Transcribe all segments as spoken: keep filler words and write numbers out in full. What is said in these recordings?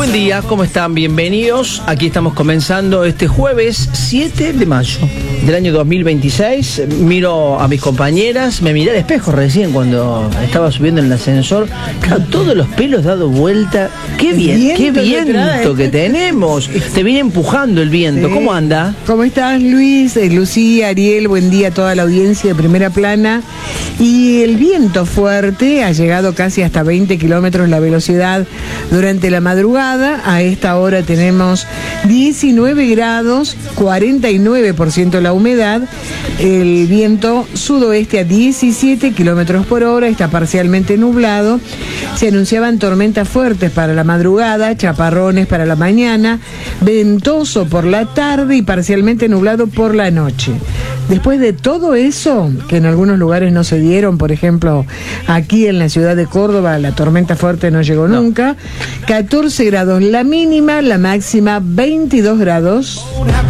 Buen día, ¿cómo están? Bienvenidos. Aquí estamos comenzando este jueves siete de mayo del año dos mil veintiséis. Miro a mis compañeras, me miré al espejo recién cuando estaba subiendo en el ascensor. Claro, todos los pelos dados vuelta. ¡Qué bien! ¡Qué viento que tenemos! Te viene empujando el viento. Sí. ¿Cómo anda? ¿Cómo estás, Luis? Eh, Lucía, Ariel, buen día a toda la audiencia de Primera Plana. Y el viento fuerte ha llegado casi hasta veinte kilómetros la velocidad durante la madrugada. A esta hora tenemos diecinueve grados, cuarenta y nueve por ciento la humedad. El viento sudoeste a diecisiete kilómetros por hora, está parcialmente nublado. Se anunciaban tormentas fuertes para la madrugada, chaparrones para la mañana, ventoso por la tarde y parcialmente nublado por la noche. Después de todo eso, que en algunos lugares no se dieron, por ejemplo, aquí en la ciudad de Córdoba, la tormenta fuerte no llegó no. nunca, catorce grados la mínima, la máxima veintidós grados.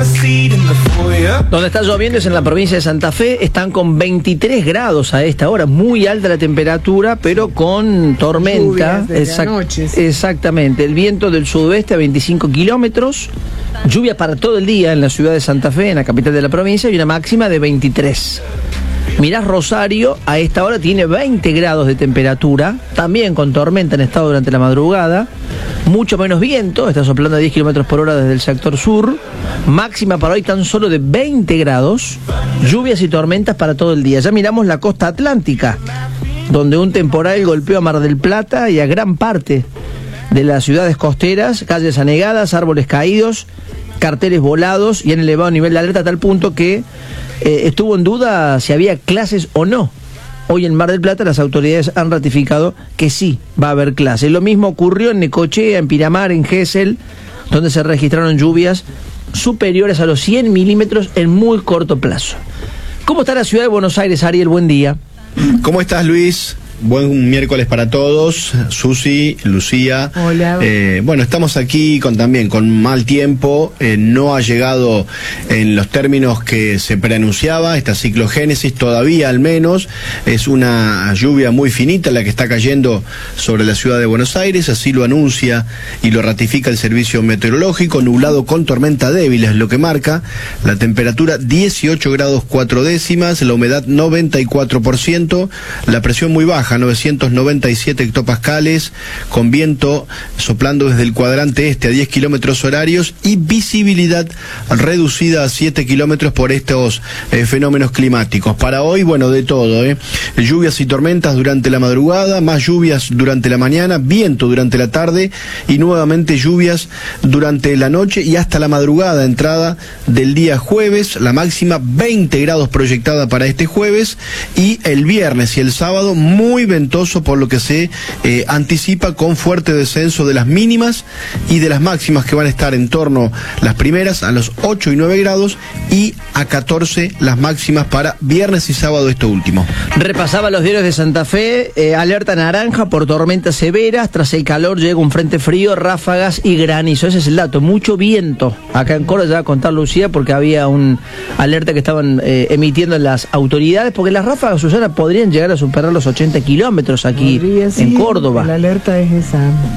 Donde está lloviendo es en la provincia de Santa Fe, están con veintitrés grados a esta hora, muy alta la temperatura, pero con tormenta. Exact noche, sí. Exactamente, el viento del sudoeste a veinticinco kilómetros, lluvia para todo el día en la ciudad de Santa Fe, en la capital de la provincia, y una máxima de veintitrés. Mirás Rosario, a esta hora tiene veinte grados de temperatura, también con tormenta en estado durante la madrugada, mucho menos viento, está soplando a diez kilómetros por hora desde el sector sur, máxima para hoy tan solo de veinte grados, lluvias y tormentas para todo el día. Ya miramos la costa atlántica, donde un temporal golpeó a Mar del Plata y a gran parte de las ciudades costeras, calles anegadas, árboles caídos, carteles volados y han elevado el nivel de alerta a tal punto que eh, estuvo en duda si había clases o no. Hoy en Mar del Plata las autoridades han ratificado que sí va a haber clases. Lo mismo ocurrió en Necochea, en Pinamar, en Gesell, donde se registraron lluvias superiores a los cien milímetros en muy corto plazo. ¿Cómo está la ciudad de Buenos Aires, Ariel? Buen día. ¿Cómo estás, Luis? Buen miércoles para todos, Susi, Lucía. Hola. Eh, bueno, estamos aquí con también con mal tiempo, eh, no ha llegado en los términos que se preanunciaba esta ciclogénesis todavía, al menos. Es una lluvia muy finita la que está cayendo sobre la ciudad de Buenos Aires, así lo anuncia y lo ratifica el servicio meteorológico. Nublado con tormenta débil es lo que marca. La temperatura dieciocho grados cuatro décimas, la humedad noventa y cuatro por ciento, la presión muy baja, novecientos noventa y siete hectopascales, con viento soplando desde el cuadrante este a diez kilómetros horarios y visibilidad reducida a siete kilómetros por estos eh, fenómenos climáticos. Para hoy, bueno, de todo, ¿eh? Lluvias y tormentas durante la madrugada, más lluvias durante la mañana, viento durante la tarde y nuevamente lluvias durante la noche y hasta la madrugada, entrada del día jueves, la máxima veinte grados proyectada para este jueves, y el viernes y el sábado muy ventoso, por lo que se eh, anticipa con fuerte descenso de las mínimas y de las máximas, que van a estar en torno las primeras a los ocho y nueve grados y a catorce las máximas para viernes y sábado, esto último. Repasaba los diarios de Santa Fe, eh, alerta naranja por tormentas severas, tras el calor llega un frente frío, ráfagas y granizo, ese es el dato, mucho viento. Acá en Córdoba ya va a contar Lucía porque había un alerta que estaban eh, emitiendo las autoridades, porque las ráfagas, Susana, podrían llegar a superar los ochenta kilómetros aquí Podría, sí, en Córdoba. La alerta es esa.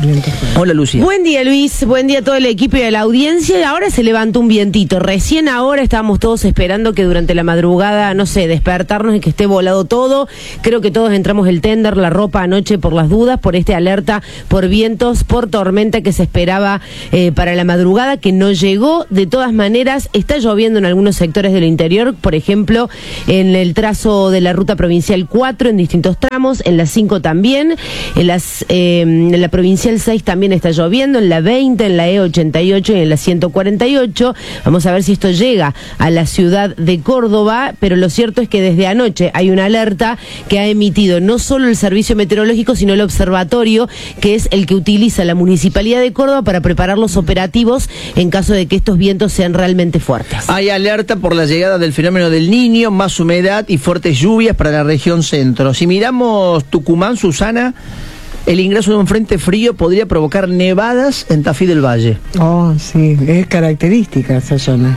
Hola, Lucía. Buen día, Luis. Buen día a todo el equipo y a la audiencia. Ahora se levantó un vientito. Recién ahora estábamos todos esperando que durante la madrugada, no sé, despertarnos y que esté volado todo. Creo que todos entramos el tender, la ropa anoche por las dudas, por este alerta, por vientos, por tormenta que se esperaba eh, para la madrugada, que no llegó. De todas maneras, está lloviendo en algunos sectores del interior, por ejemplo, en el trazo de la ruta provincial cuatro, en distintos tramos, en la cinco también, en, las, eh, en la provincial seis también está lloviendo, en la veinte, en la E ochenta y ocho y en la ciento cuarenta y ocho. Vamos a ver si esto llega a la ciudad de Córdoba, pero lo cierto es que desde anoche hay una alerta que ha emitido no solo el servicio meteorológico, sino el observatorio, que es el que utiliza la Municipalidad de Córdoba para preparar los operativos en caso de que estos vientos sean realmente fuertes. Hay alerta por la llegada del fenómeno del Niño, más humedad y fuertes lluvias para la región centro. Si miramos Tucumán, Susana, el ingreso de un frente frío podría provocar nevadas en Tafí del Valle. Oh, sí, es característica esa zona.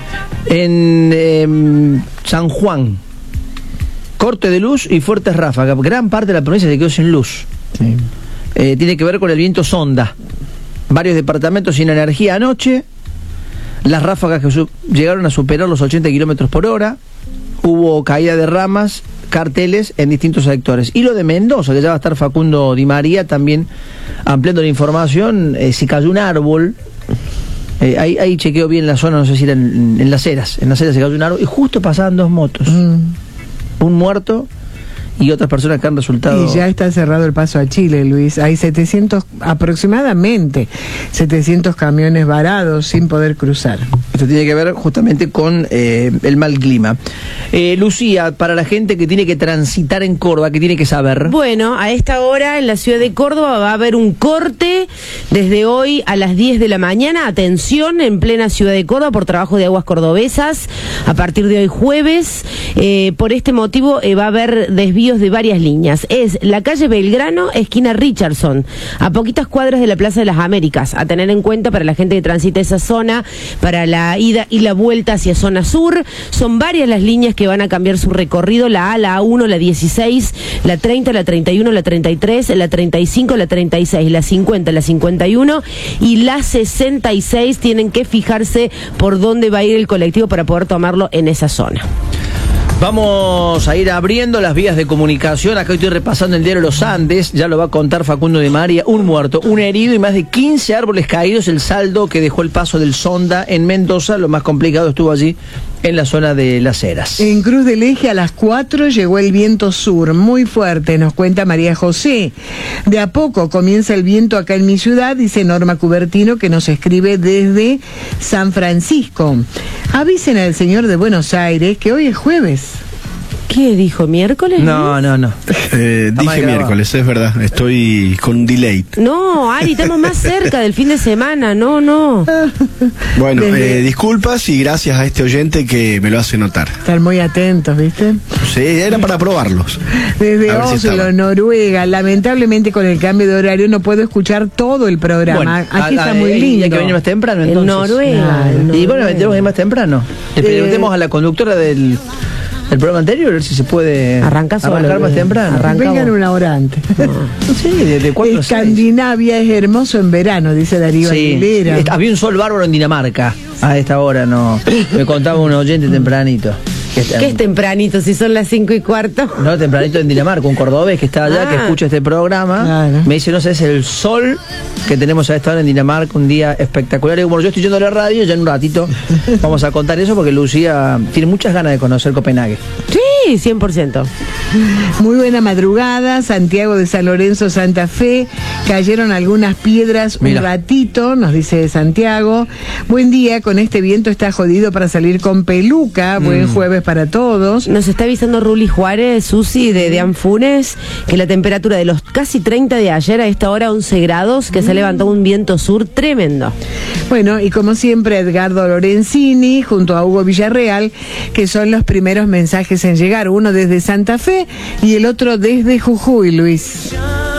En eh, San Juan, corte de luz y fuertes ráfagas. Gran parte de la provincia se quedó sin luz. Sí. Eh, tiene que ver con el viento sonda. varios departamentos sin energía anoche, las ráfagas que su- llegaron a superar los ochenta kilómetros por hora, hubo caída de ramas, carteles en distintos sectores. Y lo de Mendoza, que ya va a estar Facundo Di María también ampliando la información, eh, si cayó un árbol, eh, ahí, ahí chequeo bien la zona, no sé si era en, en Las Heras, en Las Heras se cayó un árbol, y justo pasaban dos motos, Mm. un muerto y otras personas que han resultado... Y ya está cerrado el paso a Chile, Luis. Hay setecientos, aproximadamente setecientos camiones varados sin poder cruzar. Esto tiene que ver justamente con eh, el mal clima. Eh, Lucía, para la gente que tiene que transitar en Córdoba, que tiene que saber... Bueno, a esta hora en la ciudad de Córdoba va a haber un corte desde hoy a las diez de la mañana. Atención, en plena ciudad de Córdoba por trabajo de aguas cordobesas. A partir de hoy jueves, eh, por este motivo eh, va a haber desvíos de varias líneas. Es la calle Belgrano, esquina Richardson, a poquitas cuadras de la Plaza de las Américas. A tener en cuenta para la gente que transita esa zona, para la ida y la vuelta hacia zona sur. Son varias las líneas que van a cambiar su recorrido: la A, la A uno, la dieciséis, la treinta, la treinta y uno, la treinta y tres, la treinta y cinco, la treinta y seis, la cincuenta, la cincuenta y uno y la sesenta y seis. Tienen que fijarse por dónde va a ir el colectivo para poder tomarlo en esa zona. Vamos a ir abriendo las vías de comunicación. Acá estoy repasando el diario Los Andes, ya lo va a contar Facundo Di María. Un muerto, un herido y más de quince árboles caídos, el saldo que dejó el paso del Sonda en Mendoza. Lo más complicado estuvo allí en la zona de Las Heras. En Cruz del Eje a las cuatro llegó el viento sur, muy fuerte, nos cuenta María José. De a poco comienza el viento acá en mi ciudad, dice Norma Cubertino, que nos escribe desde San Francisco. Avisen al señor de Buenos Aires que hoy es jueves. ¿Qué dijo? ¿Miércoles? No, no, no. Eh, Está mal dije grabado. miércoles, es verdad, estoy con un delay. No, Ari, estamos más cerca del fin de semana. No, no. Bueno, Desde- eh, disculpas y gracias a este oyente que me lo hace notar. Están muy atentos, ¿viste? Sí, era para probarlos. Desde A ver si Oslo, estaba. Noruega. Lamentablemente con el cambio de horario no puedo escuchar todo el programa. Bueno, Aquí a- está a- muy hay lindo. que venir más temprano, En entonces. Noruega. Claro. en Y bueno, Noruega. vendremos ahí más temprano. Le Eh, preguntemos a la conductora del, del programa anterior a ver si se puede Arranca solo, arrancar más eh. temprano. Arranca Vengan vos. una hora antes. Sí, de, de cuatro a seis. Escandinavia es hermoso en verano, dice Darío Sí, Aguilera. est- había un sol bárbaro en Dinamarca a esta hora, no. Me contaba un oyente tempranito. Que está- ¿Qué es tempranito si son las cinco y cuarto? No, tempranito en Dinamarca, un cordobés que está allá, Ah. que escucha este programa. Claro. Me dice, no sé, es el sol que tenemos a esta hora en Dinamarca, un día espectacular. Y como yo estoy yendo a la radio, ya en un ratito vamos a contar eso porque Lucía tiene muchas ganas de conocer Copenhague. Sí, cien por ciento. Muy buena madrugada, Santiago de San Lorenzo, Santa Fe. Cayeron algunas piedras Mira. un ratito, nos dice Santiago. Buen día, con este viento está jodido para salir con peluca. Buen jueves para todos. Nos está avisando Ruli Juárez, Susi de, de Anfunes, que la temperatura de los casi treinta de ayer a esta hora once grados, que se ha levantado un viento sur tremendo. Bueno, y como siempre, Edgardo Lorenzini junto a Hugo Villarreal, que son los primeros mensajes en llegar. Uno desde Santa Fe y el otro desde Jujuy, Luis.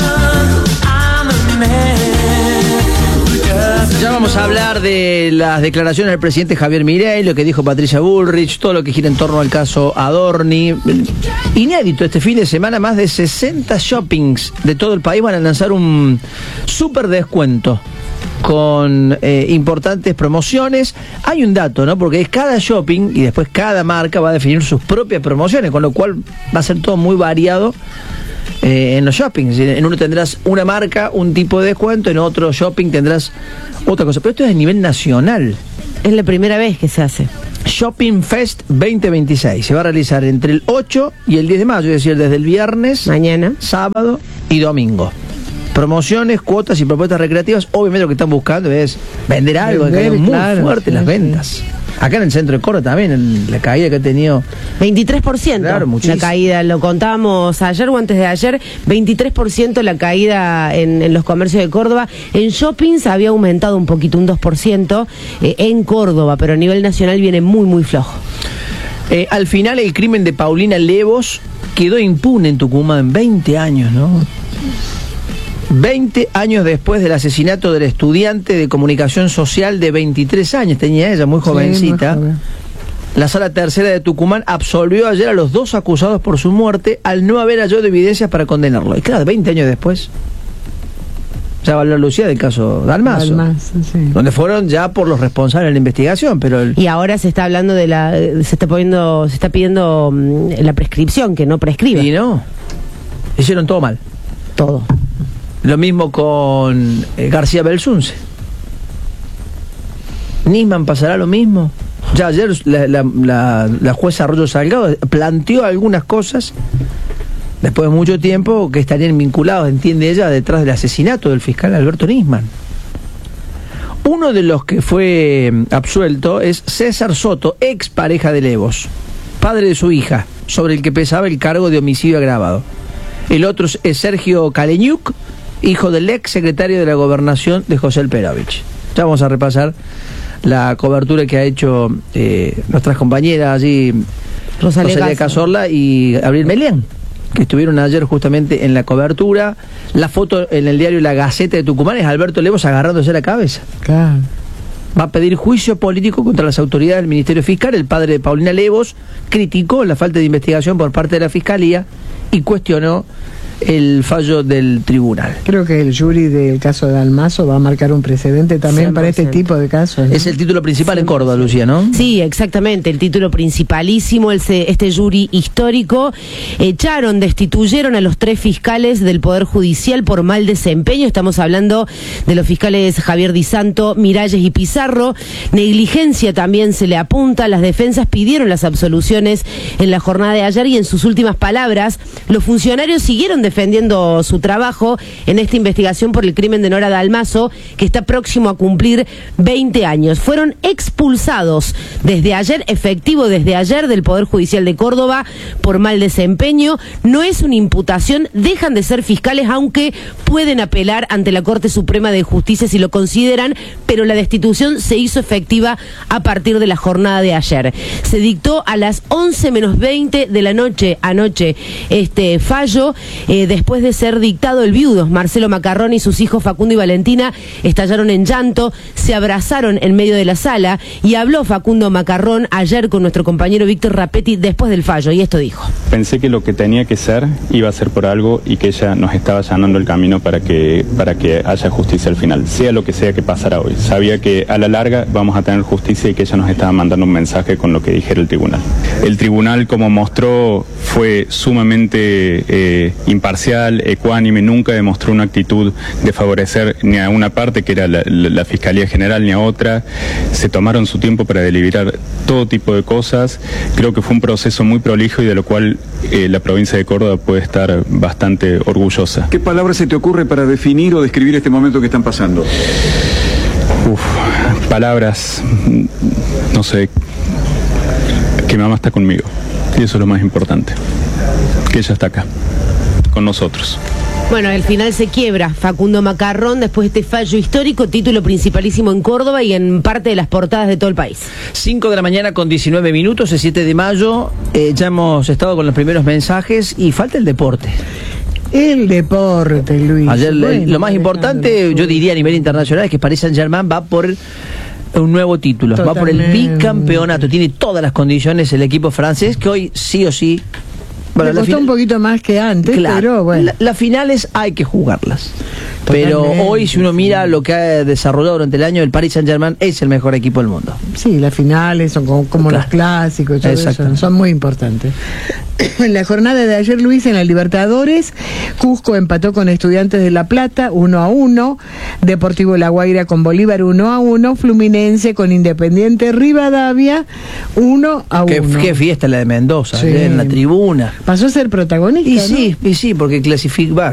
Ya vamos a hablar de las declaraciones del presidente Javier Milei, lo que dijo Patricia Bullrich, todo lo que gira en torno al caso Adorni. Inédito, este fin de semana más de sesenta shoppings de todo el país van a lanzar un súper descuento con eh, importantes promociones. Hay un dato, ¿no? Porque es cada shopping y después cada marca va a definir sus propias promociones, con lo cual va a ser todo muy variado. Eh, en los shoppings, en uno tendrás una marca, un tipo de descuento, en otro shopping tendrás otra cosa, pero esto es a nivel nacional. Es la primera vez que se hace. Shopping Fest veinte veintiséis se va a realizar entre el ocho y el diez de mayo, es decir, desde el viernes, Mañana. sábado y domingo. Promociones, cuotas y propuestas recreativas. Obviamente lo que están buscando es vender algo, Vender, que caigan muy claro, fuerte sí, las sí. ventas. Acá en el centro de Córdoba también, en la caída que ha tenido. veintitrés por ciento Claro, la muchísimo. caída, lo contábamos ayer o antes de ayer, veintitrés por ciento la caída en, en los comercios de Córdoba. En shoppings había aumentado un poquito, un dos por ciento eh, en Córdoba, pero a nivel nacional viene muy, muy flojo. Eh, al final el crimen de Paulina Levos quedó impune en Tucumán, veinte años, ¿no? veinte años después del asesinato del estudiante de comunicación social de veintitrés años, tenía ella, muy jovencita. Sí, muy joven. La sala tercera de Tucumán absolvió ayer a los dos acusados por su muerte al no haber hallado evidencias para condenarlo. Y claro, veinte años después Ya va a hablar Lucía del caso Dalmaso. Dalmaso, sí. Donde fueron ya por los responsables de la investigación, pero... El... Y ahora se está hablando de la... Se está poniendo, se está pidiendo um, la prescripción, que no prescriba. Y no. Hicieron todo mal. Todo. Lo mismo con eh, García Belsunce. Nisman pasará lo mismo. Ya ayer la, la, la, la jueza Arroyo Salgado planteó algunas cosas, después de mucho tiempo, que estarían vinculados, entiende ella, detrás del asesinato del fiscal Alberto Nisman. Uno de los que fue absuelto es César Soto, ex pareja de Levos, padre de su hija, sobre el que pesaba el cargo de homicidio agravado. El otro es Sergio Kaleñuk, hijo del ex secretario de la Gobernación de José Elperovich. Ya vamos a repasar la cobertura que ha hecho eh, nuestras compañeras allí, Rosalía, Rosalía Cazorla y Gabriel Melián, que estuvieron ayer justamente en la cobertura. La foto en el diario La Gaceta de Tucumán es Alberto Levos agarrándose la cabeza. Claro. Va a pedir juicio político contra las autoridades del Ministerio Fiscal. El padre de Paulina Levos criticó la falta de investigación por parte de la Fiscalía y cuestionó el fallo del tribunal. Creo que el jury del caso de Dalmaso va a marcar un precedente también cien por para este ciento. tipo de casos, ¿no? Es el título principal en Córdoba, Lucía, ¿no? Sí, exactamente, el título principalísimo, el, este jury histórico. Echaron, destituyeron a los tres fiscales del Poder Judicial por mal desempeño. Estamos hablando de los fiscales Javier Di Santo, Miralles y Pizarro. Negligencia también se le apunta. Las defensas pidieron las absoluciones en la jornada de ayer y en sus últimas palabras, los funcionarios siguieron defendiendo su trabajo en esta investigación por el crimen de Nora Dalmaso, que está próximo a cumplir veinte años. Fueron expulsados desde ayer, efectivo desde ayer, del Poder Judicial de Córdoba por mal desempeño. No es una imputación, dejan de ser fiscales, aunque pueden apelar ante la Corte Suprema de Justicia si lo consideran, pero la destitución se hizo efectiva a partir de la jornada de ayer. Se dictó a las once menos veinte de la noche, anoche, este fallo. Eh, después de ser dictado, el viudo Marcelo Macarrón y sus hijos Facundo y Valentina estallaron en llanto, se abrazaron en medio de la sala y habló Facundo Macarrón ayer con nuestro compañero Víctor Rapetti después del fallo, y esto dijo: pensé que lo que tenía que ser iba a ser por algo y que ella nos estaba allanando el camino para que, para que haya justicia al final, sea lo que sea que pasara hoy. Sabía que a la larga vamos a tener justicia y que ella nos estaba mandando un mensaje con lo que dijera el tribunal. El tribunal, como mostró, fue sumamente eh, imparcial, ecuánime, nunca demostró una actitud de favorecer ni a una parte, que era la, la, la Fiscalía General, ni a otra. Se tomaron su tiempo para deliberar todo tipo de cosas. Creo que fue un proceso muy prolijo y de lo cual eh, la provincia de Córdoba puede estar bastante orgullosa. ¿Qué palabra se te ocurre para definir o describir este momento que están pasando? Uf, palabras, no sé, que mamá está conmigo, y eso es lo más importante, que ella está acá, con nosotros. Bueno, al final se quiebra Facundo Macarrón después de este fallo histórico, título principalísimo en Córdoba y en parte de las portadas de todo el país. cinco de la mañana con diecinueve minutos, el siete de mayo, eh, ya hemos estado con los primeros mensajes y falta el deporte. El deporte, Luis. Ayer Bueno, lo más importante, yo diría a nivel internacional, es que Paris Saint-Germain va por un nuevo título, Totalmente. va por el bicampeonato, tiene todas las condiciones el equipo francés, que hoy sí o sí... Bueno, le costó final, un poquito más que antes, claro, pero bueno. la- las finales hay que jugarlas. Totalmente, Pero hoy, si uno mira sí. lo que ha desarrollado durante el año, el Paris Saint-Germain es el mejor equipo del mundo. Sí, las finales son como, como Claro. los clásicos, todo Exacto. eso, son muy importantes. En la jornada de ayer, Luis, en la Libertadores, Cusco empató con Estudiantes de La Plata uno a uno, Deportivo La Guaira con Bolívar uno a uno, Fluminense con Independiente Rivadavia uno a Qué, uno. qué fiesta la de Mendoza, Sí. ayer en la tribuna. Pasó a ser protagonista, Y ¿no? sí, y sí, porque clasifica,